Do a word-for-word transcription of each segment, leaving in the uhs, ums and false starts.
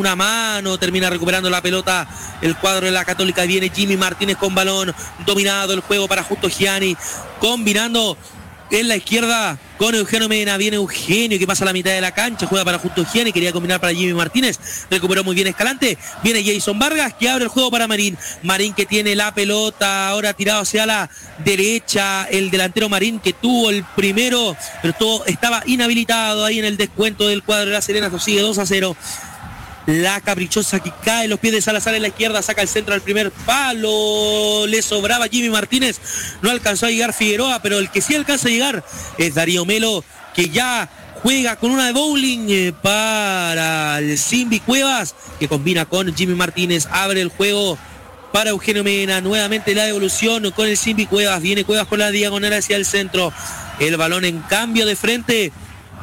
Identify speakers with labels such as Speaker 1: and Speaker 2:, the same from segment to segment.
Speaker 1: una mano, termina recuperando la pelota el cuadro de la Católica. Viene Jimmy Martínez con balón, dominado el juego para Justo Gianni, combinando en la izquierda con Eugenio Mena. Viene Eugenio que pasa a la mitad de la cancha, juega para Justo Gianni, quería combinar para Jimmy Martínez, recuperó muy bien Escalante. Viene Jason Vargas que abre el juego para Marín. Marín que tiene la pelota, ahora tirado hacia la derecha, el delantero Marín que tuvo el primero, pero todo estaba inhabilitado ahí en el descuento del cuadro de La Serena. Esto sigue dos a cero. La caprichosa que cae en los pies de Salazar en la izquierda, saca el centro al primer palo, le sobraba Jimmy Martínez, no alcanzó a llegar Figueroa, pero el que sí alcanza a llegar es Darío Melo, que ya juega con una de bowling eh, para el Simbi Cuevas, que combina con Jimmy Martínez, abre el juego para Eugenio Mena, nuevamente la devolución con el Simbi Cuevas, viene Cuevas con la diagonal hacia el centro, el balón en cambio de frente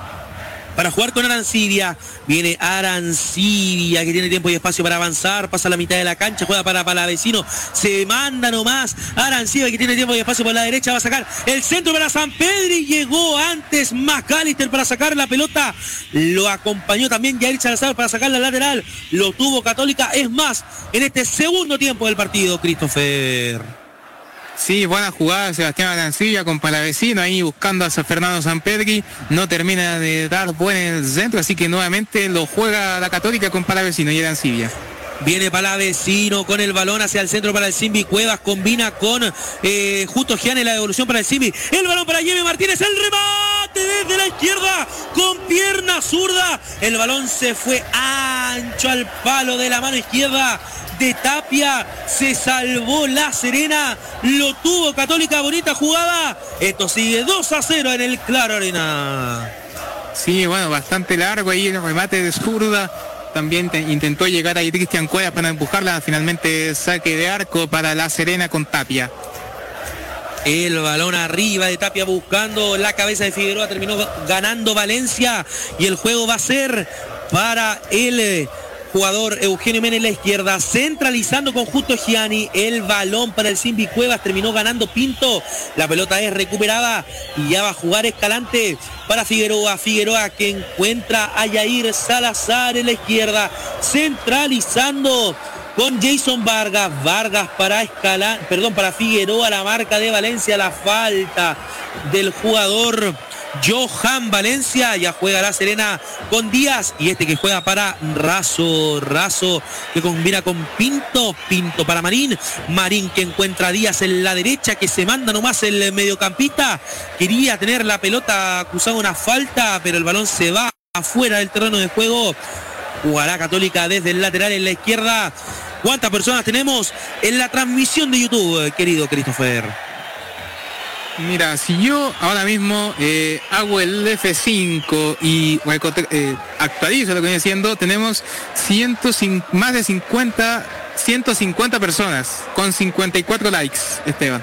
Speaker 1: para jugar con Arancibia. Viene Arancibia que tiene tiempo y espacio para avanzar, pasa a la mitad de la cancha, juega para Palavecino, se manda nomás Arancibia que tiene tiempo y espacio por la derecha, va a sacar el centro para Sampedri, llegó antes McAllister para sacar la pelota, lo acompañó también Jair Salazar para sacar la lateral, lo tuvo Católica, es más, en este segundo tiempo del partido, Christopher.
Speaker 2: Sí, buena jugada Sebastián Arancibia con Palavecino ahí buscando a Fernando Sampedri, no termina de dar buen en el centro, así que nuevamente lo juega la Católica con Palavecino y Arancibia.
Speaker 1: Viene Palavecino con el balón hacia el centro para el Simbi Cuevas, combina con eh, Justo Gianni, la devolución para el Simbi, el balón para Jimmy Martínez, el remate desde la izquierda con pierna zurda, el balón se fue ancho al palo de la mano izquierda de Tapia, se salvó La Serena, lo tuvo Católica, bonita jugada, esto sigue dos a cero en el Claro Arena.
Speaker 2: Sí, bueno, bastante largo ahí el remate de zurda, también te, intentó llegar ahí Cristian Cuevas para empujarla, finalmente saque de arco para La Serena con Tapia.
Speaker 1: El balón arriba de Tapia buscando la cabeza de Figueroa, terminó ganando Valencia y el juego va a ser para el jugador Eugenio Mena en la izquierda, centralizando con Justo Gianni, el balón para el Simbi Cuevas, terminó ganando Pinto, la pelota es recuperada y ya va a jugar Escalante para Figueroa, Figueroa que encuentra a Jair Salazar en la izquierda, centralizando con Jason Vargas, Vargas para Escalante, perdón, para Figueroa, la marca de Valencia, la falta del jugador Johan Valencia, ya juega La Serena con Díaz y este que juega para Razo, Razo que combina con Pinto, Pinto para Marín, Marín que encuentra a Díaz en la derecha, que se manda nomás el mediocampista, quería tener la pelota, acusaba una falta, pero el balón se va afuera del terreno de juego, jugará Católica desde el lateral en la izquierda. ¿Cuántas personas tenemos en la transmisión de YouTube, querido Christopher?
Speaker 2: Mira, si yo ahora mismo eh, hago el F cinco y eh, actualizo lo que viene diciendo, tenemos ciento cinco, más de cincuenta, ciento cincuenta personas con cincuenta y cuatro likes, Esteban.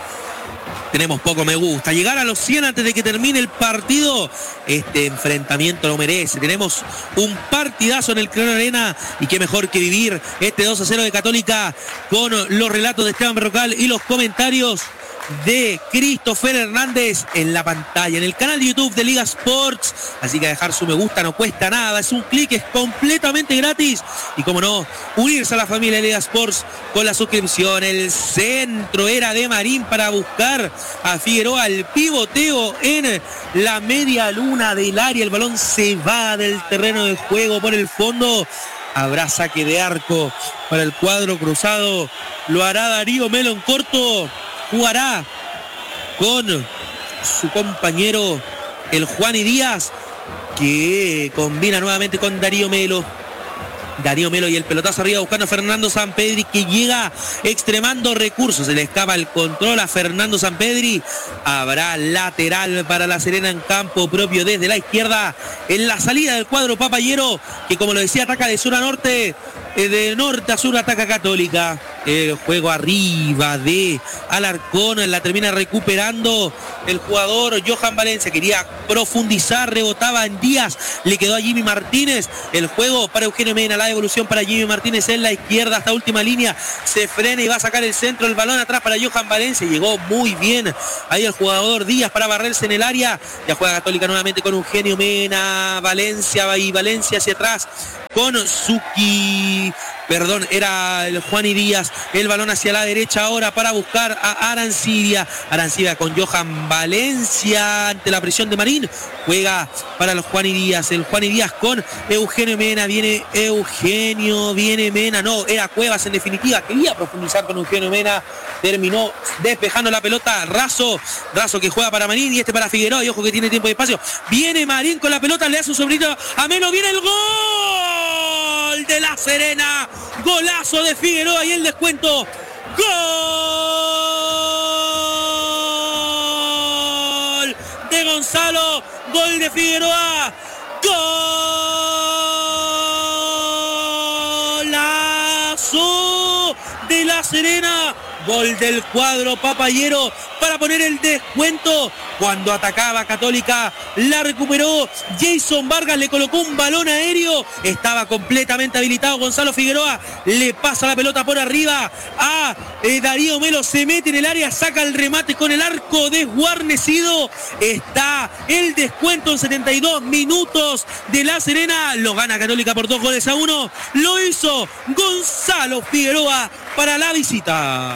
Speaker 1: Tenemos poco me gusta. Llegar a los cien antes de que termine el partido. Este enfrentamiento lo merece. Tenemos un partidazo en el Claro Arena. Y qué mejor que vivir este dos a cero de Católica con los relatos de Esteban Berrocal y los comentarios de Christopher Hernández en la pantalla, en el canal de YouTube de Liga Sports. Así que dejar su me gusta no cuesta nada, es un clic, es completamente gratis. Y como no, unirse a la familia de Liga Sports con la suscripción. El centro era de Marín para buscar a Figueroa, el pivoteo en la media luna del área. El balón se va del terreno de juego por el fondo. Habrá saque de arco para el cuadro cruzado. Lo hará Darío Melo en corto. Jugará con su compañero el Juani Díaz, que combina nuevamente con Darío Melo. Darío Melo y el pelotazo arriba buscando a Fernando Sampedri, que llega extremando recursos. Se le escapa el control a Fernando Sampedri. Habrá lateral para La Serena en campo propio desde la izquierda. En la salida del cuadro papayero, que como lo decía, ataca de sur a norte. De norte a sur ataca Católica. el juego arriba de Alarcón, la termina recuperando el jugador Johan Valencia, quería profundizar, rebotaba en Díaz, le quedó a Jimmy Martínez, el juego para Eugenio Mena, la devolución para Jimmy Martínez en la izquierda hasta última línea, se frena y va a sacar el centro, el balón atrás para Johan Valencia, llegó muy bien ahí el jugador Díaz para barrerse en el área, ya juega Católica nuevamente con Eugenio Mena, Valencia y Valencia hacia atrás con Suki, perdón, era el Juani Díaz, el balón hacia la derecha ahora para buscar a Arancibia, Arancibia con Johan Valencia ante la presión de Marín, juega para el Juani Díaz, el Juani Díaz con Eugenio Mena, viene Eugenio, viene Mena, no, era Cuevas en definitiva, quería profundizar con Eugenio Mena, terminó despejando la pelota, Razo, Razo que juega para Marín y este para Figueroa, y ojo que tiene tiempo de espacio, viene Marín con la pelota, le hace un sombrito a Melo, viene el gol de La Serena, golazo de Figueroa y el descuento, gol de Gonzalo, gol de Figueroa, golazo de La Serena, gol del cuadro papayero para poner el descuento. Cuando atacaba Católica, la recuperó Jason Vargas, le colocó un balón aéreo, estaba completamente habilitado Gonzalo Figueroa, le pasa la pelota por arriba a eh, Darío Melo, se mete en el área, saca el remate con el arco desguarnecido, está el descuento en setenta y dos minutos de La Serena, lo gana Católica por dos goles a uno, lo hizo Gonzalo Figueroa para la visita.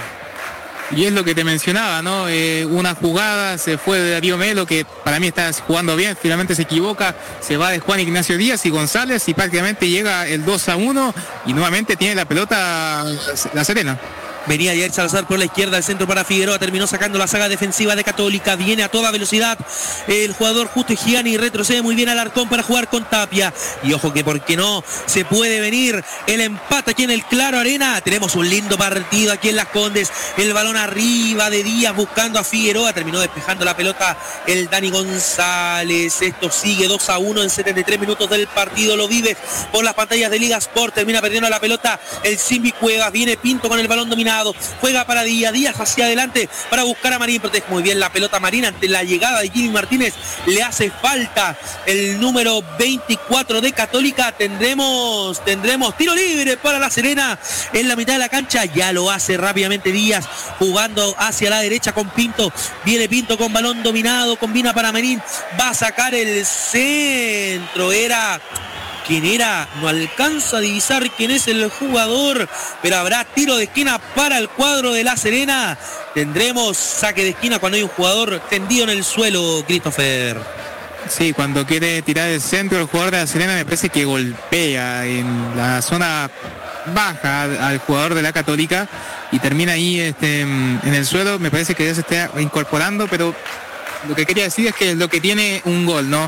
Speaker 2: Y es lo que te mencionaba, ¿no? Eh, una jugada, se fue de Darío Melo, que para mí está jugando bien, finalmente se equivoca, se va de Juan Ignacio Díaz y González y prácticamente llega el dos a uno y nuevamente tiene la pelota La Serena.
Speaker 1: Venía Jair Salazar por la izquierda, el centro para Figueroa, terminó sacando la saga defensiva de Católica, viene a toda velocidad el jugador Justo Gianni, retrocede muy bien Alarcón para jugar con Tapia, y ojo que porque no se puede venir el empate aquí en el Claro Arena, tenemos un lindo partido aquí en Las Condes, el balón arriba de Díaz buscando a Figueroa, terminó despejando la pelota el Dani González, esto sigue dos a uno en setenta y tres minutos del partido, lo vive por las pantallas de Liga Sport, termina perdiendo la pelota el Simbi Cuevas, viene Pinto con el balón dominado, juega para Díaz, Díaz hacia adelante para buscar a Marín, protege muy bien la pelota Marín ante la llegada de Jimmy Martínez, le hace falta el número veinticuatro de Católica, tendremos tendremos tiro libre para La Serena en la mitad de la cancha, ya lo hace rápidamente Díaz, jugando hacia la derecha con Pinto, viene Pinto con balón dominado, combina para Marín, va a sacar el centro, era... ¿Quién era? No alcanza a divisar quién es el jugador, pero habrá tiro de esquina para el cuadro de La Serena. Tendremos saque de esquina cuando hay un jugador tendido en el suelo, Christopher.
Speaker 2: Sí, cuando quiere tirar el centro el jugador de La Serena me parece que golpea en la zona baja al, al jugador de la Católica y termina ahí este, en el suelo. Me parece que ya se está incorporando, pero lo que quería decir es que es lo que tiene un gol, ¿no?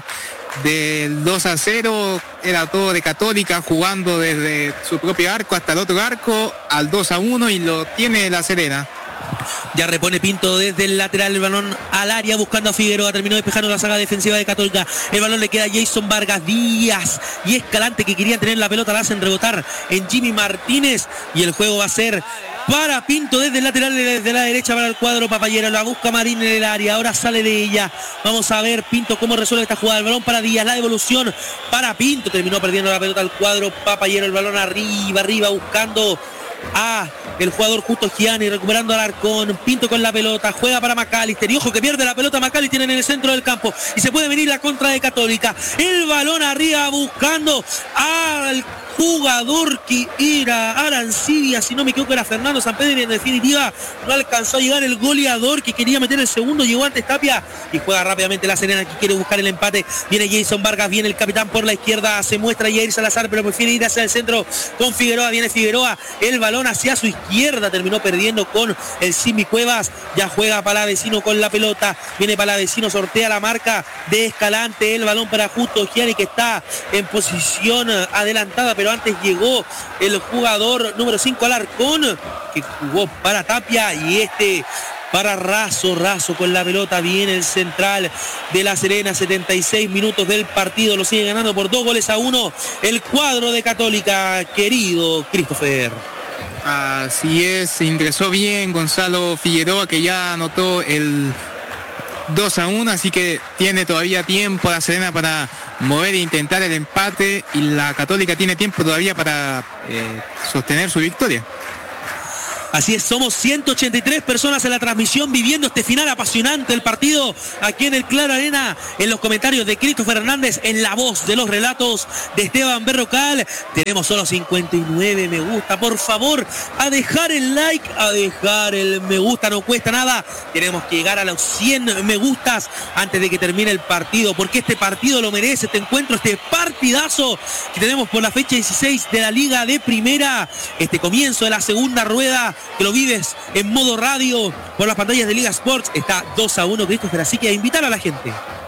Speaker 2: Del dos a cero era todo de Católica jugando desde su propio arco hasta el otro arco al dos a uno y lo tiene La Serena.
Speaker 1: Ya repone Pinto desde el lateral el balón al área buscando a Figueroa, terminó despejando la saga defensiva de Católica, el balón le queda a Jason Vargas, Díaz y Escalante que querían tener la pelota, la hacen rebotar en Jimmy Martínez y el juego va a ser para Pinto desde el lateral, desde la derecha para el cuadro papayero, la busca Marín en el área, ahora sale de ella, vamos a ver Pinto cómo resuelve esta jugada, el balón para Díaz, la devolución para Pinto, terminó perdiendo la pelota al cuadro papayero, el balón arriba, arriba buscando a el jugador Justo Gianni, recuperando al Alarcón, Pinto con la pelota, juega para Macalister y ojo que pierde la pelota Macalister en el centro del campo y se puede venir la contra de Católica, el balón arriba buscando al jugador que era Arancibia, si no me equivoco era Fernando Sampedri, en definitiva no alcanzó a llegar el goleador que quería meter el segundo, llegó antes Tapia y juega rápidamente La Serena que quiere buscar el empate, viene Jason Vargas, viene el capitán por la izquierda, se muestra Jair Salazar pero prefiere ir hacia el centro con Figueroa, viene Figueroa, el balón hacia su izquierda, terminó perdiendo con el Simi Cuevas, ya juega Palavecino con la pelota, viene Palavecino, sortea la marca de Escalante, el balón para Justo Gianni que está en posición adelantada, pero antes llegó el jugador número cinco Alarcón que jugó para Tapia y este para Razo, Razo con la pelota, viene el central de La Serena, setenta y seis minutos del partido, lo sigue ganando por dos goles a uno el cuadro de Católica, querido Christopher.
Speaker 2: Así es, ingresó bien Gonzalo Figueroa, que ya anotó el dos a uno, así que tiene todavía tiempo la Serena para mover e intentar el empate, y la Católica tiene tiempo todavía para eh, sostener su victoria.
Speaker 1: Así es, somos ciento ochenta y tres personas en la transmisión viviendo este final apasionante del partido aquí en el Claro Arena. En los comentarios de Christopher Hernández, en la voz de los relatos de Esteban Berrocal. Tenemos solo cincuenta y nueve me gusta. Por favor, a dejar el like, a dejar el me gusta, no cuesta nada. Tenemos que llegar a los cien me gustas antes de que termine el partido, porque este partido lo merece, este encuentro, este partidazo que tenemos por la fecha dieciséis de la Liga de Primera. Este comienzo de la segunda rueda, que lo vives en modo radio por las pantallas de Liga Sports. Está dos a uno, Christopher, así que a invitar a la gente.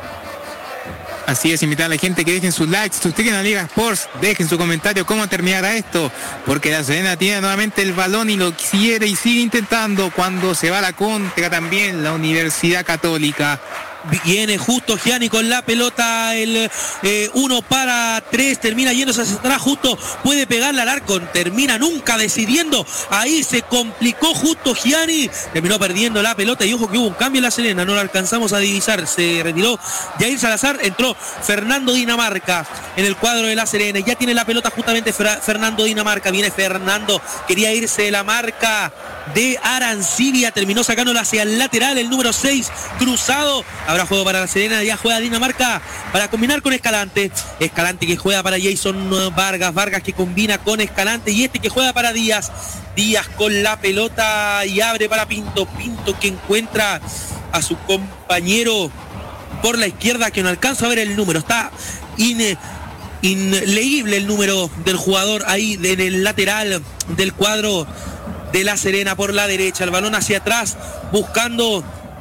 Speaker 2: Así es, invitar a la gente que dejen sus likes, suscriban a Liga Sports, dejen su comentario cómo terminará esto, porque la Serena tiene nuevamente el balón y lo quiere y sigue intentando. Cuando se va a la contra también la Universidad Católica.
Speaker 1: Viene justo Gianni con la pelota, el eh, uno para tres, termina yéndose hacia atrás, justo puede pegarle al arco, termina nunca decidiendo, ahí se complicó justo Gianni, terminó perdiendo la pelota, y ojo que hubo un cambio en la Serena, no lo alcanzamos a divisar, se retiró Jair Salazar, entró Fernando Dinamarca en el cuadro de la Serena, ya tiene la pelota justamente Fra- Fernando Dinamarca, viene Fernando, quería irse de la marca de Arancibia, terminó sacándola hacia el lateral, el número seis, cruzado. Habrá juego para la Serena, ya juega Dinamarca para combinar con Escalante. Escalante que juega para Jason Vargas, Vargas que combina con Escalante, y este que juega para Díaz. Díaz con la pelota y abre para Pinto. Pinto que encuentra a su compañero por la izquierda, que no alcanza a ver el número. Está in, inleíble el número del jugador ahí en el lateral del cuadro de la Serena por la derecha. El balón hacia atrás buscando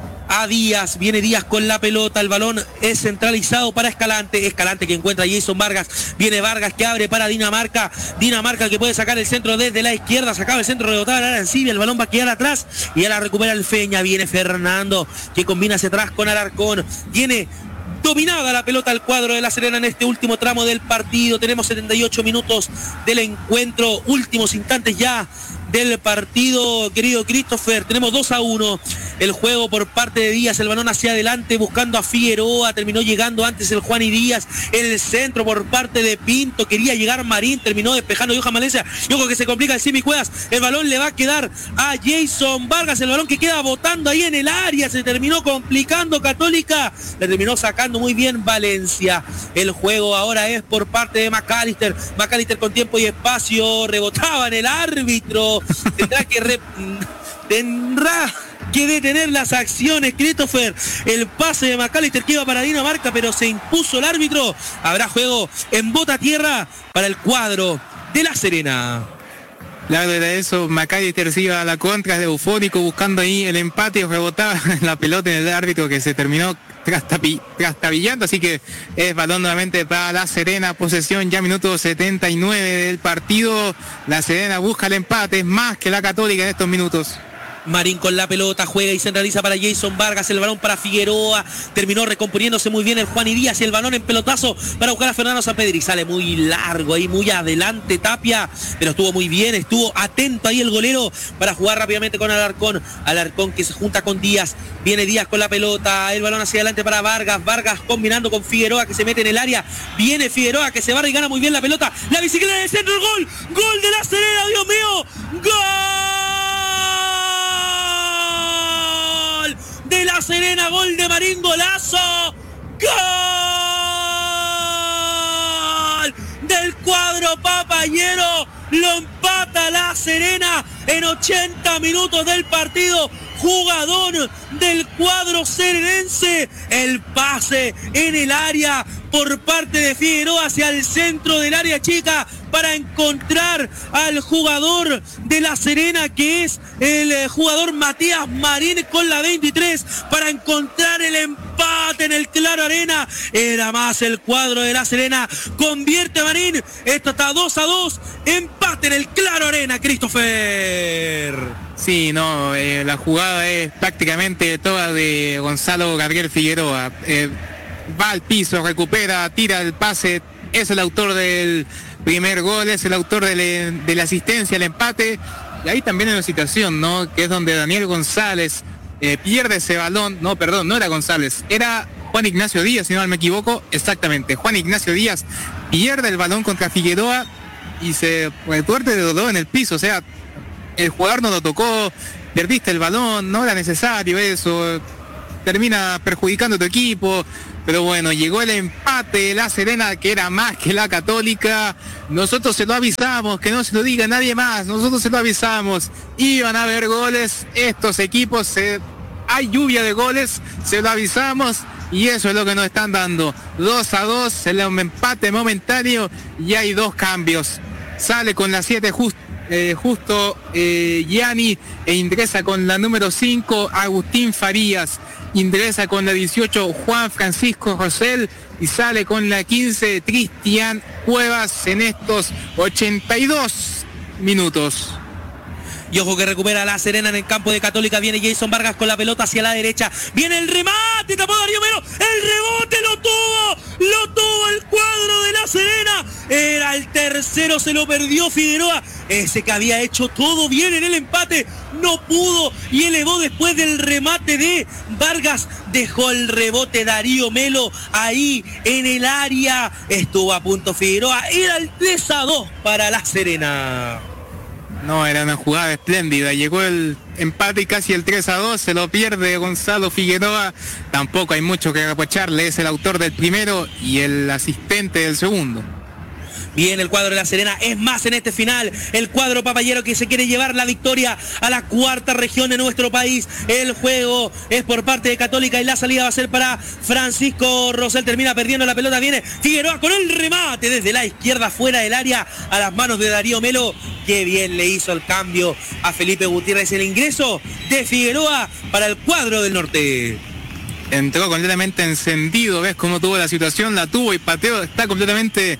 Speaker 1: a Díaz, viene Díaz con la pelota, el balón es centralizado para Escalante, Escalante que encuentra a Jason Vargas, viene Vargas que abre para Dinamarca, Dinamarca que puede sacar el centro desde la izquierda, sacaba el centro, rebotaba la Arancibia, el balón va a quedar atrás y ya la recupera el Feña, viene Fernando que combina hacia atrás con Alarcón, viene dominada la pelota al cuadro de la Serena en este último tramo del partido. Tenemos setenta y ocho minutos del encuentro, últimos instantes ya del partido, querido Christopher. Tenemos dos a uno el juego por parte de Díaz, el balón hacia adelante buscando a Figueroa, terminó llegando antes el Juan y Díaz, el centro por parte de Pinto, quería llegar Marín, terminó despejando Johan Valencia, y ojo que se complica el Simi Cuevas, el balón le va a quedar a Jason Vargas, el balón que queda botando ahí en el área, se terminó complicando Católica, le terminó sacando muy bien Valencia. El juego ahora es por parte de McAllister, McAllister con tiempo y espacio, rebotaba en el árbitro, tendrá que re... tendrá que detener las acciones, Christopher. El pase de McAllister que iba para Dinamarca, pero se impuso el árbitro. Habrá juego en bota tierra para el cuadro de la Serena.
Speaker 2: Claro, era eso, McAllister se iba a la contra de eufórico buscando ahí el empate, y rebotaba la pelota en el árbitro que se terminó trastabillando, así que es balón nuevamente para la Serena, posesión ya minuto setenta y nueve del partido. La Serena busca el empate, es más que la Católica en estos minutos.
Speaker 1: Marín con la pelota, juega y centraliza para Jason Vargas, el balón para Figueroa, terminó recomponiéndose muy bien el Juan y Díaz, y el balón en pelotazo para buscar a Fernando Sampedri, sale muy largo ahí, muy adelante Tapia, pero estuvo muy bien, estuvo atento ahí el golero para jugar rápidamente con Alarcón, Alarcón que se junta con Díaz, viene Díaz con la pelota, el balón hacia adelante para Vargas, Vargas combinando con Figueroa que se mete en el área, viene Figueroa que se barra y gana muy bien la pelota, la bicicleta del centro, el gol, gol de la Serena, Dios mío, gol de la Serena, gol de Marín, golazo, gol del cuadro papayero, lo empata la Serena en ochenta minutos del partido, jugador del cuadro serenense, el pase en el área por parte de Figueroa hacia el centro del área chica para encontrar al jugador de la Serena, que es el eh, jugador Matías Marín con la veintitrés, para encontrar el empate en el Claro Arena. Era más el cuadro de la Serena, convierte Marín, esto está dos a dos, empate en el Claro Arena, Christopher.
Speaker 2: Sí, no, eh, la jugada es prácticamente toda de Gonzalo Gabriel Figueroa, eh, va al piso, recupera, tira el pase, es el autor del primer gol, es el autor de, le, de la asistencia al empate, y ahí también hay una situación, ¿no? Que es donde Daniel González eh, pierde ese balón, no, perdón, no era González, era Juan Ignacio Díaz, si no me equivoco, exactamente, Juan Ignacio Díaz pierde el balón contra Figueroa y se tuerte de dolor en el piso, o sea, el jugador no lo tocó, perdiste el balón, no era necesario eso, termina perjudicando a tu equipo, pero bueno, llegó el empate, La Serena, que era más que la Católica, nosotros se lo avisamos, que no se lo diga nadie más, nosotros se lo avisamos, iban a haber goles, estos equipos, se... hay lluvia de goles, se lo avisamos, y eso es lo que nos están dando, dos a dos, el empate momentáneo, y hay dos cambios, sale con la siete justo, Eh, justo eh, Gianni e ingresa con la número cinco Agustín Farías, ingresa con la dieciocho Juan Francisco Rosell y sale con la quince Cristian Cuevas en estos ochenta y dos minutos.
Speaker 1: Y ojo que recupera La Serena en el campo de Católica. Viene Jason Vargas con la pelota hacia la derecha. Viene el remate, tapó Darío Melo. El rebote lo tuvo. Lo tuvo el cuadro de La Serena. Era el tercero, se lo perdió Figueroa. Ese que había hecho todo bien en el empate. No pudo y elevó después del remate de Vargas. Dejó el rebote Darío Melo ahí en el área. Estuvo a punto Figueroa. Era el tres a dos para La Serena.
Speaker 2: No, era una jugada espléndida, llegó el empate y casi el tres a dos, se lo pierde Gonzalo Figueroa, tampoco hay mucho que reprocharle, es el autor del primero y el asistente del segundo.
Speaker 1: Bien, el cuadro de La Serena es más en este final. El cuadro papayero que se quiere llevar la victoria a la cuarta región de nuestro país. El juego es por parte de Católica y la salida va a ser para Francisco Rosell. Termina perdiendo la pelota. Viene Figueroa con el remate desde la izquierda fuera del área a las manos de Darío Melo. Qué bien le hizo el cambio a Felipe Gutiérrez. El ingreso de Figueroa para el cuadro del norte.
Speaker 2: Entró completamente encendido, ves cómo tuvo la situación, la tuvo y pateó, está completamente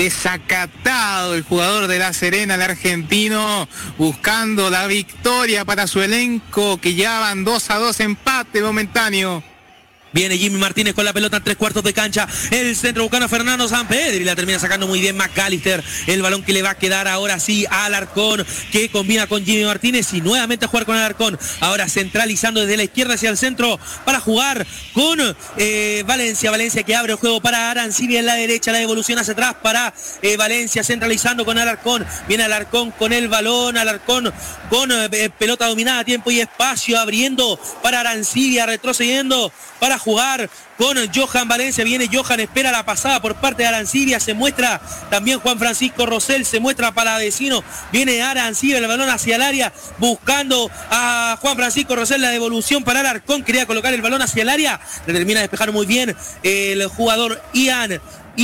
Speaker 2: desacatado el jugador de La Serena, el argentino, buscando la victoria para su elenco, que ya van dos a dos, empate momentáneo.
Speaker 1: Viene Jimmy Martínez con la pelota en tres cuartos de cancha. El centro buscando a Fernando Sampedri y la termina sacando muy bien McAllister. El balón que le va a quedar ahora sí a Alarcón, que combina con Jimmy Martínez y nuevamente a jugar con Alarcón. Ahora centralizando desde la izquierda hacia el centro para jugar con eh, Valencia. Valencia que abre el juego para Arancibia en la derecha. La devolución hacia atrás para eh, Valencia, centralizando con Alarcón. Viene Alarcón con el balón. Alarcón con eh, pelota dominada a tiempo y espacio, abriendo para Arancibia, retrocediendo para jugar con Johan Valencia. Viene Johan, espera la pasada por parte de Arancibia, se muestra también Juan Francisco Rosell, se muestra para Vecino, viene Arancibia, el balón hacia el área, buscando a Juan Francisco Rosell, la devolución para Alarcón, quería colocar el balón hacia el área, le termina de despejar muy bien el jugador Ian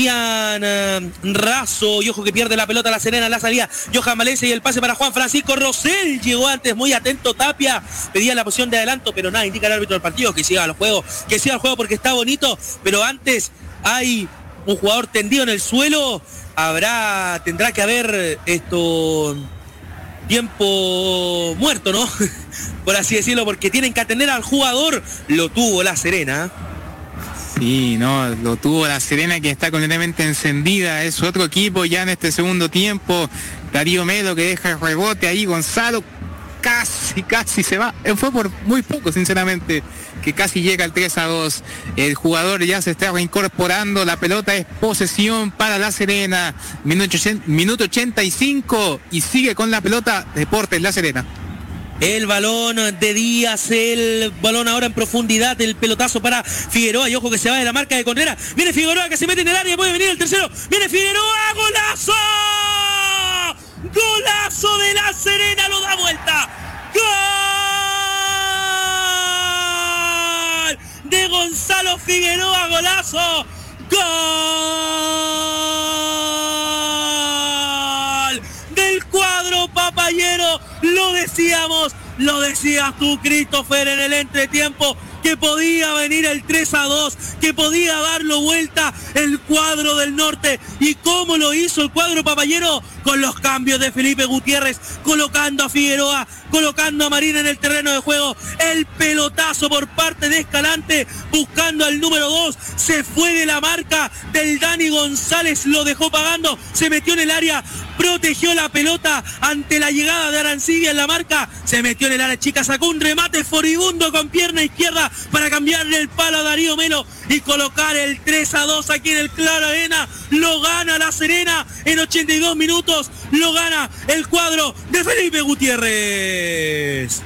Speaker 1: Ian uh, Razo, y ojo que pierde la pelota La Serena en la salida. Johan Valencia y el pase para Juan Francisco Rosell. Llegó antes, muy atento Tapia. Pedía la posición de adelanto, pero nada, indica el árbitro del partido que siga al juego, que siga al juego porque está bonito. Pero antes hay un jugador tendido en el suelo. Habrá, tendrá que haber esto tiempo muerto, ¿no? Por así decirlo, porque tienen que atender al jugador. Lo tuvo La Serena.
Speaker 2: Sí, no, lo tuvo La Serena, que está completamente encendida, es otro equipo ya en este segundo tiempo. Darío Melo que deja el rebote ahí, Gonzalo casi, casi se va, fue por muy poco sinceramente, que casi llega al tres a dos, el jugador ya se está reincorporando, la pelota es posesión para La Serena, minuto ochenta y cinco y sigue con la pelota Deportes La Serena.
Speaker 1: El balón de Díaz, el balón ahora en profundidad, el pelotazo para Figueroa y ojo que se va de la marca de Contreras. Viene Figueroa que se mete en el área, puede venir el tercero. Viene Figueroa, golazo. Golazo de La Serena, lo da vuelta. Gol de Gonzalo Figueroa, golazo. Gol del cuadro papayero. Lo decíamos, lo decías tú, Christopher, en el entretiempo, que podía venir el tres a dos, que podía darlo vuelta el cuadro del norte. ¿Y cómo lo hizo el cuadro papayero? con los cambios de Felipe Gutiérrez, colocando a Figueroa, colocando a Marín en el terreno de juego. El pelotazo por parte de Escalante, buscando al número dos, se fue de la marca del Dani González, lo dejó pagando, se metió en el área, protegió la pelota ante la llegada de Arancibia en la marca, se metió en el área chica, sacó un remate furibundo con pierna izquierda para cambiarle el palo a Darío Melo y colocar el tres a dos aquí en el Claro Arena. Lo gana La Serena en ochenta y dos minutos, lo gana el cuadro de Felipe Gutiérrez.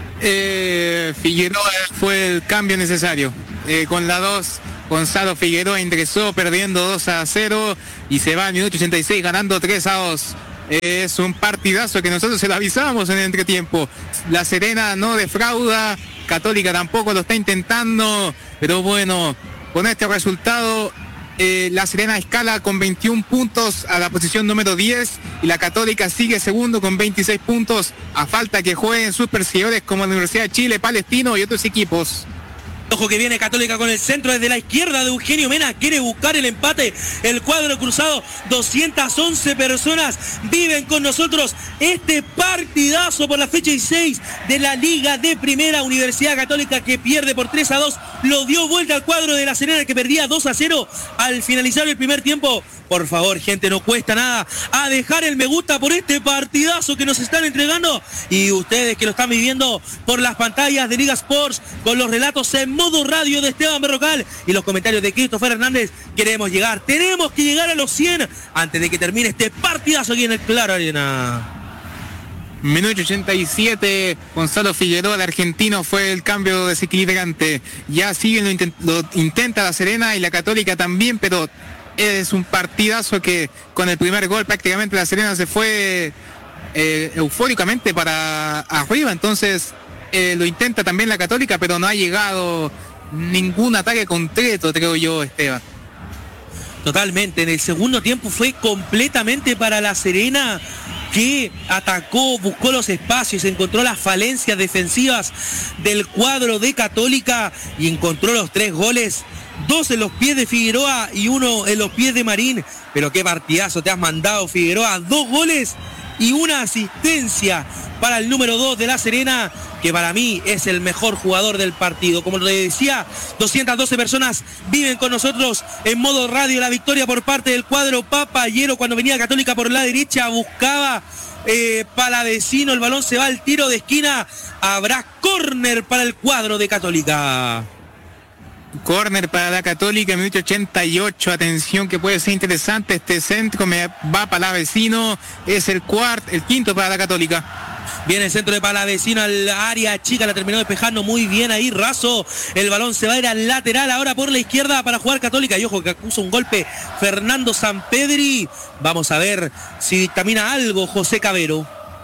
Speaker 2: Eh, Figueroa fue el cambio necesario. Eh, con la dos, Gonzalo Figueroa ingresó perdiendo dos a cero y se va al minuto ochenta y seis ganando tres a dos. Es un partidazo que nosotros se lo avisábamos en el entretiempo. La Serena no defrauda, Católica tampoco lo está intentando, pero bueno, con este resultado eh, La Serena escala con veintiún puntos a la posición número diez y la Católica sigue segundo con veintiséis puntos, a falta que jueguen sus perseguidores como la Universidad de Chile, Palestino y otros equipos.
Speaker 1: Ojo que viene Católica con el centro desde la izquierda de Eugenio Mena, quiere buscar el empate, el cuadro cruzado, doscientas once personas viven con nosotros este partidazo por la fecha dieciséis de la Liga de Primera. Universidad Católica que pierde por tres a dos, lo dio vuelta al cuadro de La Serena que perdía dos a cero al finalizar el primer tiempo. Por favor, gente, no cuesta nada a dejar el me gusta por este partidazo que nos están entregando y ustedes que lo están viviendo por las pantallas de Liga Sports con los relatos en modo radio de Esteban Berrocal y los comentarios de Christopher Hernández. Queremos llegar, tenemos que llegar a los cien antes de que termine este partidazo aquí en el Claro Arena.
Speaker 2: Minuto ochenta y siete, Gonzalo Figueroa, el argentino, fue el cambio desequilibrante. Ya siguen, lo, intent, lo intenta La Serena y la Católica también, pero es un partidazo que con el primer gol prácticamente La Serena se fue eh, eufóricamente para arriba, entonces eh, lo intenta también la Católica, pero no ha llegado ningún ataque concreto, creo yo, Esteban.
Speaker 1: Totalmente, en el segundo tiempo fue completamente para La Serena, que atacó, buscó los espacios, encontró las falencias defensivas del cuadro de Católica y encontró los tres goles, dos en los pies de Figueroa y uno en los pies de Marín. Pero qué partidazo te has mandado, Figueroa, dos goles y una asistencia para el número dos de La Serena, que para mí es el mejor jugador del partido. Como le decía, doscientas doce personas viven con nosotros en modo radio. La victoria por parte del cuadro papayero cuando venía Católica por la derecha, buscaba eh, Palavecino, el balón se va al tiro de esquina, habrá córner para el cuadro de Católica.
Speaker 2: Córner para la Católica, minuto ochenta y ocho, atención que puede ser interesante este centro, me va Palavecino, es el cuarto, el quinto para la Católica.
Speaker 1: Viene el centro de Palavecino al área chica, la terminó despejando muy bien ahí Razo, el balón se va a ir al lateral ahora por la izquierda para jugar Católica y ojo que acusa un golpe Fernando Sampedri, vamos a ver si dictamina algo José Cabero.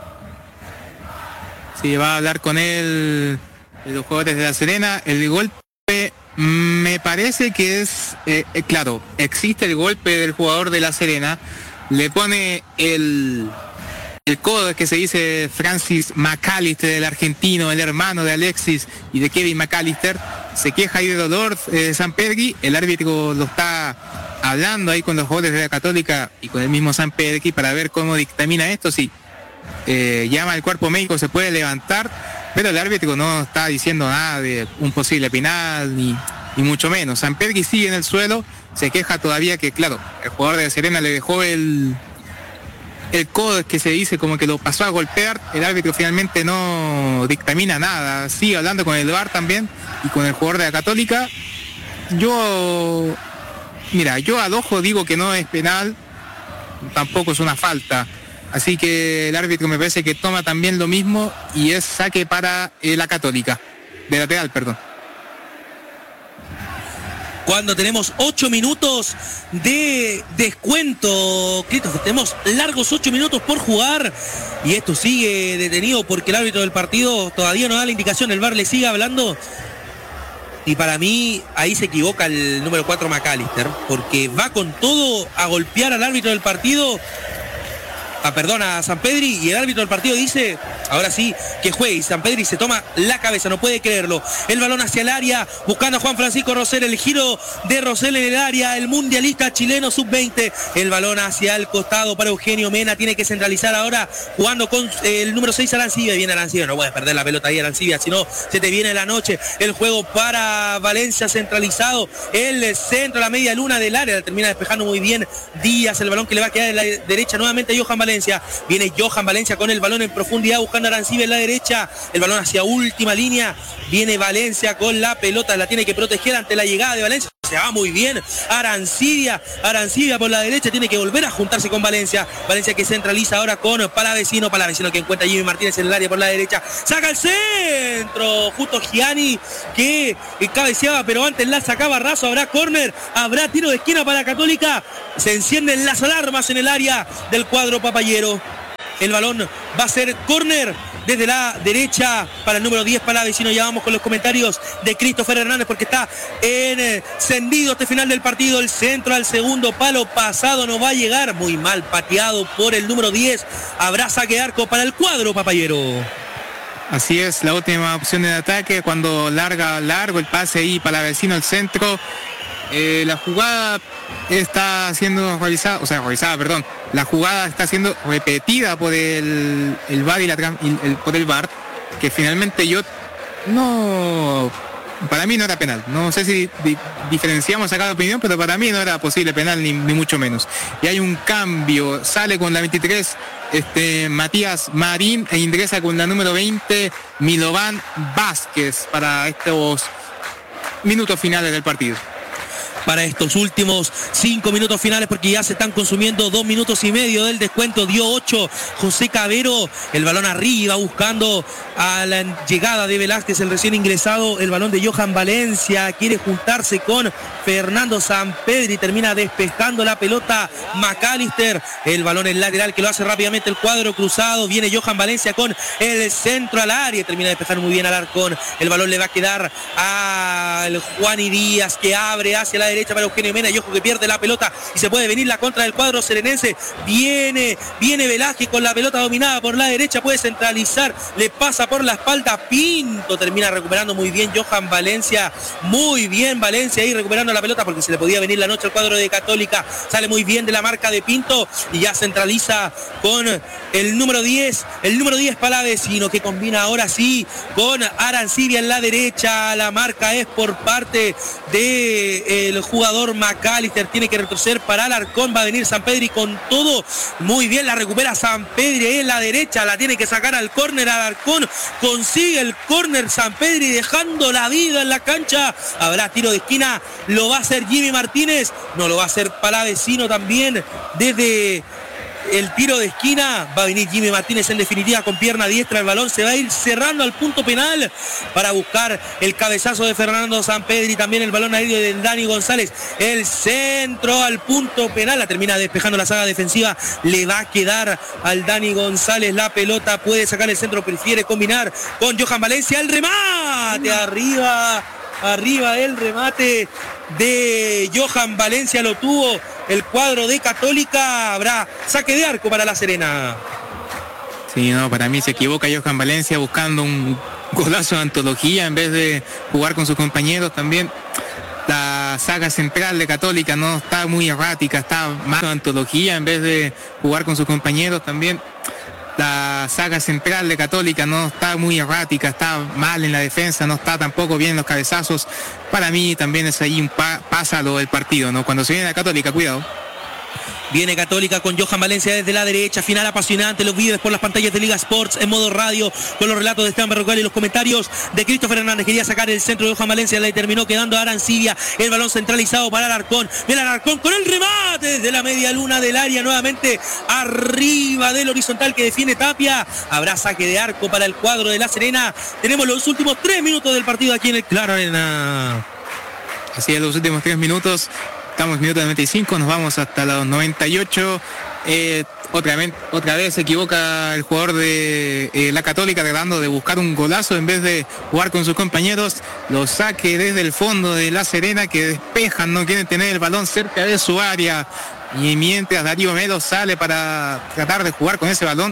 Speaker 2: Sí, va a hablar con él los jugadores de La Serena, el golpe me parece que es, eh, eh, claro, existe el golpe del jugador de La Serena, le pone el, el codo que se dice Francis McAllister, el argentino, el hermano de Alexis y de Kevin McAllister, se queja ahí de dolor eh, Sampedri, el árbitro lo está hablando ahí con los jugadores de la Católica y con el mismo Sampedri para ver cómo dictamina esto, si eh, llama al cuerpo médico, se puede levantar, pero el árbitro no está diciendo nada de un posible penal, ni, ni mucho menos. Sampedri sigue en el suelo, se queja todavía que, claro, el jugador de La Serena le dejó el, el codo que se dice como que lo pasó a golpear, el árbitro finalmente no dictamina nada, sigue hablando con el V A R también y con el jugador de la Católica. Yo, mira, yo al ojo digo que no es penal, tampoco es una falta. Así que el árbitro me parece que toma también lo mismo y es saque para eh, la Católica, de lateral, perdón.
Speaker 1: Cuando tenemos ocho minutos de descuento, Christopher, tenemos largos ocho minutos por jugar y esto sigue detenido porque el árbitro del partido todavía no da la indicación, el V A R le sigue hablando y para mí ahí se equivoca el número cuatro McAllister porque va con todo a golpear al árbitro del partido. a, perdón, a San Pedri, y el árbitro del partido dice, ahora sí, que juegue, y San Pedri se toma la cabeza, no puede creerlo. El balón hacia el área, buscando a Juan Francisco Rosell, el giro de Rosell en el área, el mundialista chileno sub veinte, el balón hacia el costado para Eugenio Mena, tiene que centralizar ahora, jugando con eh, el número seis Arancibia, viene Arancibia, no puedes perder la pelota ahí Arancibia, si no se te viene la noche. El juego para Valencia centralizado, el centro, la media luna del área, la termina despejando muy bien Díaz, el balón que le va a quedar en la derecha nuevamente a Johan Valencia, viene Johan Valencia con el balón en profundidad buscando a Arancibia en la derecha, el balón hacia última línea, viene Valencia con la pelota, la tiene que proteger ante la llegada de Valencia, se va muy bien Arancibia, Arancibia por la derecha, tiene que volver a juntarse con Valencia, Valencia que centraliza ahora con Palavecino, Palavecino que encuentra a Jimmy Martínez en el área por la derecha, saca el centro, justo Gianni que cabeceaba, pero antes la sacaba Razo, habrá córner, habrá tiro de esquina para Católica, se encienden las alarmas en el área del cuadro papayero. El balón va a ser córner desde la derecha para el número diez Palavecino. Ya vamos con los comentarios de Christopher Hernández porque está encendido este final del partido. El centro al segundo palo pasado no va a llegar. Muy mal pateado por el número diez. Habrá saque de arco para el cuadro papayero.
Speaker 2: Así es, la última opción de ataque cuando larga largo el pase ahí Palavecino al centro. Eh, la jugada está siendo realizada, o sea, realizada, perdón, la jugada está siendo repetida por el, el V A R y la, el, el, por el V A R, que finalmente yo no, para mí no era penal. No sé si di, diferenciamos acá la opinión, pero para mí no era posible penal, ni, ni mucho menos. Y hay un cambio, sale con la veintitrés este, Matías Marín e ingresa con la número veinte Milovan Vázquez para estos minutos finales del partido.
Speaker 1: Para estos últimos cinco minutos finales, porque ya se están consumiendo dos minutos y medio del descuento, dio ocho José Cabero, el balón arriba buscando a la llegada de Velázquez, el recién ingresado, el balón de Johan Valencia, quiere juntarse con Fernando Sampedri, termina despejando la pelota McAllister, el balón en lateral que lo hace rápidamente el cuadro cruzado, viene Johan Valencia con el centro al área, termina de despejar muy bien al Alarcón, el balón le va a quedar al Juani Díaz que abre hacia la derecha para Eugenio Mena, y ojo que pierde la pelota y se puede venir la contra del cuadro serenense, viene, viene Velázquez con la pelota dominada por la derecha, puede centralizar, le pasa por la espalda Pinto, termina recuperando muy bien Johan Valencia, muy bien Valencia ahí recuperando la pelota porque se le podía venir la noche al cuadro de Católica, sale muy bien de la marca de Pinto y ya centraliza con el número diez, el número diez Palavecino que combina ahora sí con Arancibia en la derecha, la marca es por parte del jugador McAllister, tiene que retroceder para Alarcón, va a venir Sampedri con todo, muy bien la recupera Sampedri ahí en la derecha, la tiene que sacar al córner Alarcón, consigue el córner Sampedri dejando la vida en la cancha, habrá tiro de esquina, lo va a hacer Jimmy Martínez, no lo va a hacer Palavecino también desde el tiro de esquina, va a venir Jimmy Martínez en definitiva con pierna diestra, el balón se va a ir cerrando al punto penal para buscar el cabezazo de Fernando Sampedri, también el balón aéreo de Dani González, el centro al punto penal, la termina despejando la saga defensiva, le va a quedar al Dani González la pelota, puede sacar el centro, prefiere combinar con Johan Valencia, el remate arriba, arriba el remate de Johan Valencia, lo tuvo el cuadro de Católica, habrá saque de arco para La Serena.
Speaker 2: Sí, no, para mí se equivoca Johan Valencia buscando un golazo de antología en vez de jugar con sus compañeros también. La saga central de Católica no está muy errática, está más de antología en vez de jugar con sus compañeros también. La saga central de Católica no está muy errática, está mal en la defensa, no está tampoco bien en los cabezazos. Para mí también es ahí un pa- pásalo del partido, ¿no? Cuando se viene la Católica, cuidado.
Speaker 1: Viene Católica con Johan Valencia desde la derecha, final apasionante, los vídeos por las pantallas de Liga Sports en modo radio, con los relatos de Esteban Berrocal y los comentarios de Christopher Hernández. Quería sacar el centro de Johan Valencia, le terminó quedando a Arancibia, el balón centralizado para Alarcón, viene Alarcón con el remate desde la media luna del área, nuevamente arriba del horizontal que defiende Tapia, habrá saque de arco para el cuadro de La Serena. Tenemos los últimos tres minutos del partido aquí en el Claro Arena.
Speaker 2: Así es, los últimos tres minutos. Estamos en minuto noventa y cinco, nos vamos hasta los noventa y ocho. Eh, otra, vez, otra vez se equivoca el jugador de eh, la Católica tratando de buscar un golazo en vez de jugar con sus compañeros. Lo saque desde el fondo de La Serena que despejan, no quieren tener el balón cerca de su área. Y mientras Darío Melo sale para tratar de jugar con ese balón.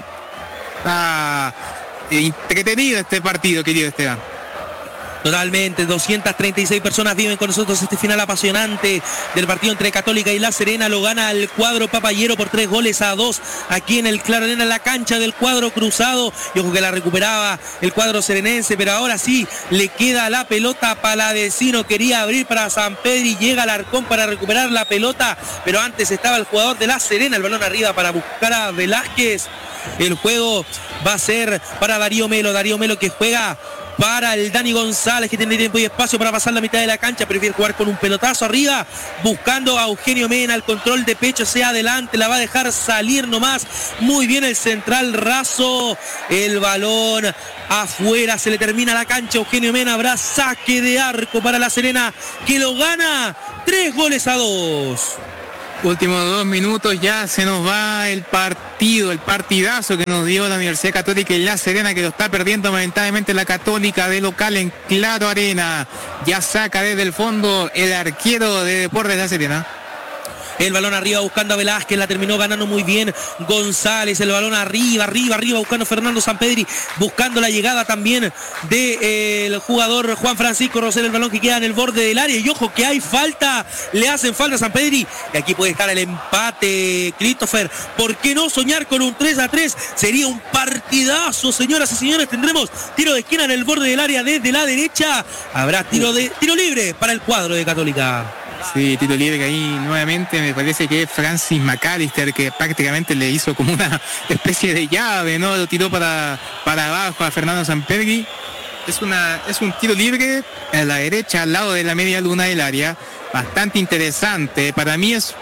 Speaker 2: Está entretenido este partido, querido Esteban.
Speaker 1: Totalmente, doscientas treinta y seis personas viven con nosotros este final apasionante del partido entre Católica y La Serena. Lo gana el cuadro papayero por tres goles a dos aquí en el Claro Arena, en la cancha del cuadro cruzado. Y ojo que la recuperaba el cuadro serenense, pero ahora sí le queda la pelota. Palavecino quería abrir para Sampedri, llega Alarcón para recuperar la pelota, pero antes estaba el jugador de La Serena, el balón arriba para buscar a Velázquez. El juego va a ser para Darío Melo, Darío Melo que juega para el Dani González, que tiene tiempo y espacio para pasar la mitad de la cancha, prefiere jugar con un pelotazo arriba, buscando a Eugenio Mena, el control de pecho hacia adelante, la va a dejar salir nomás, muy bien el central raso, el balón afuera, se le termina la cancha, Eugenio Mena, habrá saque de arco para La Serena, que lo gana tres goles a dos.
Speaker 2: Últimos dos minutos, ya se nos va el partido, el partidazo que nos dio la Universidad Católica y La Serena, que lo está perdiendo momentáneamente la Católica de local en Claro Arena. Ya saca desde el fondo el arquero de Deportes La Serena.
Speaker 1: El balón arriba buscando a Velázquez, la terminó ganando muy bien González, el balón arriba, arriba, arriba buscando a Fernando Sampedri, buscando la llegada también del de, eh, jugador Juan Francisco Rosel, el balón que queda en el borde del área, y ojo que hay falta, le hacen falta a Sampedri, y aquí puede estar el empate, Christopher. ¿Por qué no soñar con un tres a tres? Sería un partidazo, señoras y señores. Tendremos tiro de esquina en el borde del área desde la derecha, habrá tiro de tiro libre para el cuadro de Católica.
Speaker 2: Sí, tiro libre que ahí nuevamente me parece que es Francis McAllister, que prácticamente le hizo como una especie de llave, ¿no? Lo tiró para, para abajo a Fernando Sampedri. Es, una, es un tiro libre a la derecha, al lado de la media luna del área. Bastante interesante. Para mí es...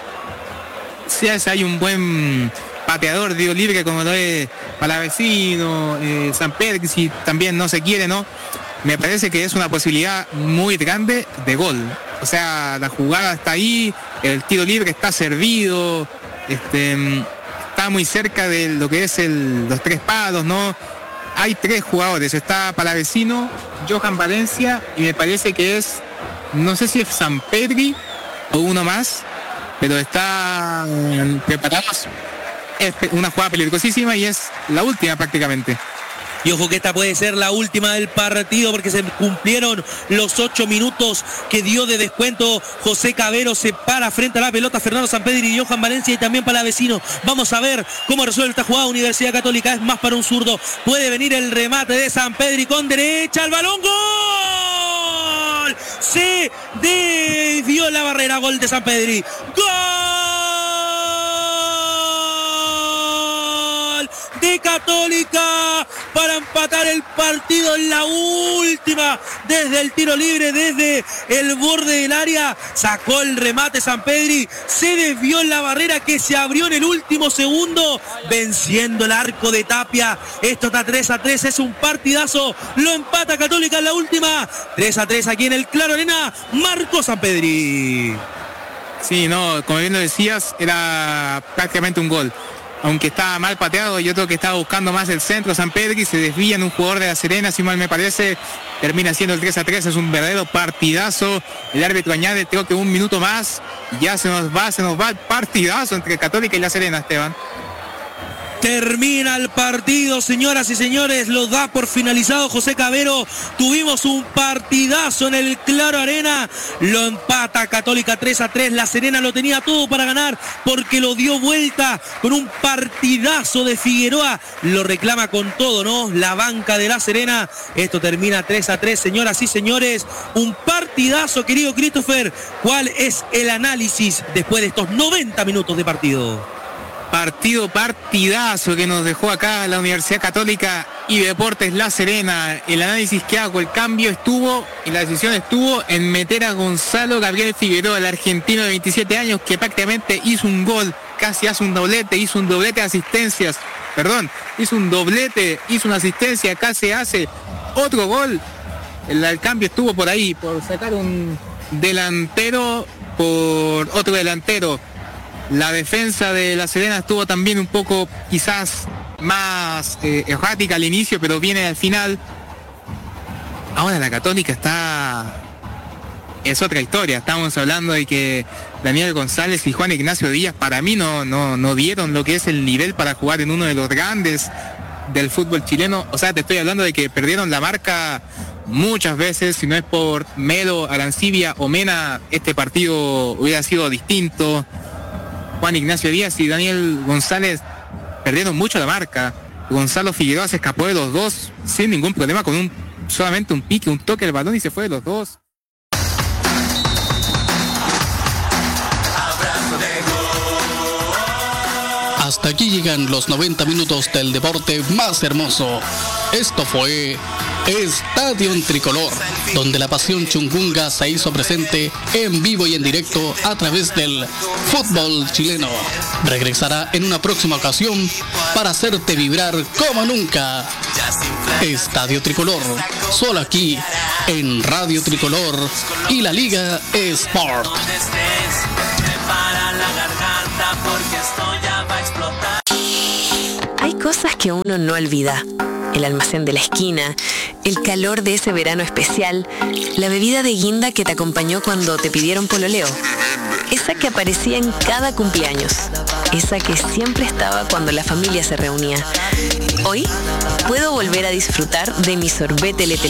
Speaker 2: Si hay un buen pateador de tiro libre como lo es Palavecino, eh, Sampedri, si también no se quiere, ¿no? Me parece que es una posibilidad muy grande de gol. O sea, la jugada está ahí, el tiro libre está servido, este, está muy cerca de lo que es el, los tres palos, ¿no? Hay tres jugadores, está Palavecino, Johan Valencia, y me parece que es, no sé si es Sampedri o uno más, pero está preparados. Es una jugada peligrosísima y es la última prácticamente.
Speaker 1: Y ojo que esta puede ser la última del partido, porque se cumplieron los ocho minutos que dio de descuento. José Cabero se para frente a la pelota, Fernando Sampedri y Johan Valencia, y también Palavecino. Vamos a ver cómo resuelve esta jugada Universidad Católica. Es más para un zurdo. Puede venir el remate de Sampedri con derecha. ¡El balón! ¡Gol! Se desvió la barrera. Gol de Sampedri. ¡Gol! De Católica para empatar el partido en la última, desde el tiro libre, desde el borde del área, sacó el remate Sampedri, se desvió en la barrera que se abrió en el último segundo, venciendo el arco de Tapia. Esto está tres a tres, es un partidazo, lo empata Católica en la última, tres a tres aquí en el Claro Arena, marcó Sampedri.
Speaker 2: Sí, no, como bien lo decías, era prácticamente un gol. Aunque estaba mal pateado, yo creo que estaba buscando más el centro Sampedri, se desvía en un jugador de La Serena, si mal me parece, termina siendo el tres a tres, es un verdadero partidazo. El árbitro añade, creo que un minuto más, ya se nos va, se nos va el partidazo entre Católica y La Serena, Esteban.
Speaker 1: Termina el partido, señoras y señores, lo da por finalizado José Cabero. Tuvimos un partidazo en el Claro Arena, lo empata Católica tres a tres. La Serena lo tenía todo para ganar porque lo dio vuelta con un partidazo de Figueroa. Lo reclama con todo, ¿no? La banca de La Serena. Esto termina tres a tres, señoras y señores. Un partidazo, querido Christopher. ¿Cuál es el análisis después de estos noventa minutos de partido?
Speaker 2: Partido, partidazo que nos dejó acá la Universidad Católica y Deportes La Serena. El análisis que hago, el cambio estuvo y la decisión estuvo en meter a Gonzalo Gabriel Figueroa, el argentino de veintisiete años, que prácticamente hizo un gol, casi hace un doblete, hizo un doblete de asistencias, perdón, hizo un doblete, hizo una asistencia, casi hace otro gol. El, el cambio estuvo por ahí, por sacar un delantero por otro delantero. La defensa de La Serena estuvo también un poco quizás más eh, errática al inicio, pero viene al final. Ahora la Católica está es otra historia. Estamos hablando de que Daniel González y Juan Ignacio Díaz para mí no, no, no dieron lo que es el nivel para jugar en uno de los grandes del fútbol chileno. O sea, te estoy hablando de que perdieron la marca muchas veces. Si no es por Melo, Arancibia o Mena, este partido hubiera sido distinto. Juan Ignacio Díaz y Daniel González perdieron mucho la marca. Gonzalo Figueroa se escapó de los dos sin ningún problema, con un solamente un pique, un toque del balón y se fue de los dos.
Speaker 3: Hasta aquí llegan los noventa minutos del deporte más hermoso. Esto fue Estadio Tricolor, donde la pasión chungunga se hizo presente en vivo y en directo a través del fútbol chileno. Regresará en una próxima ocasión para hacerte vibrar como nunca. Estadio Tricolor, solo aquí en Radio Tricolor y la Liga Sport.
Speaker 4: Hay cosas que uno no olvida. El almacén de la esquina, el calor de ese verano especial, la bebida de guinda que te acompañó cuando te pidieron pololeo, esa que aparecía en cada cumpleaños, esa que siempre estaba cuando la familia se reunía. Hoy puedo volver a disfrutar de mi sorbete Letelé